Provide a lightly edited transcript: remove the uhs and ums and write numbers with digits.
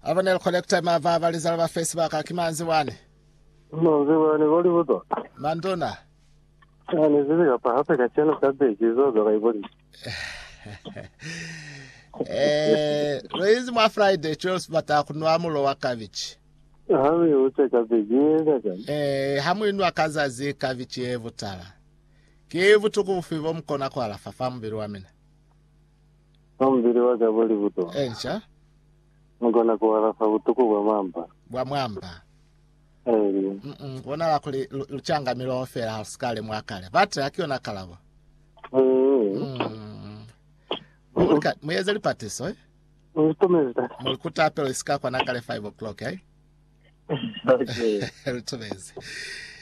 Abonel collector mava balizala ba Facebook akimanzi wane. No, ziwane boli buto. Mandona. Ani ziga pa hapa kachana kabe jizo za boli. Loizi mwa Friday chos bata kunwa mulo wa cabbage. Hawe uche kabe jizo. Hamu inu akazazi cabbage evutala. Kivu tukufivo mkona kwa la fafamu biru wamina. Mbiri waga boli buto. Ensha? Mkona kwa la fabutuku wa mamba. Wa mwamba. Wana la kuli luchanga milo ofera hauskale mwakale. Bate akio na kalabo. Mweze li patiso, Mulikuta apelo isika kwa nakale 5 o'clock, Okay. Lutumeze.